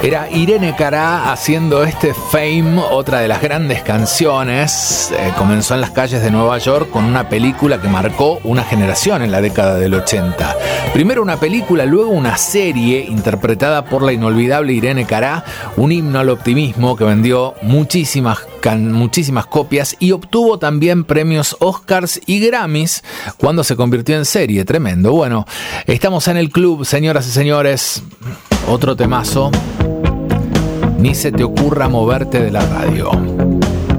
Era Irene Cara haciendo Fame, otra de las grandes canciones. Comenzó en las calles de Nueva York con una película que marcó una generación en la década del 80. Primero una película, luego una serie interpretada por la inolvidable Irene Cara, un himno al optimismo que vendió muchísimas copias y obtuvo también premios Oscars y Grammys cuando se convirtió en serie. Tremendo. Bueno, estamos en el club, señoras y señores. Otro temazo. Ni se te ocurra moverte de la radio.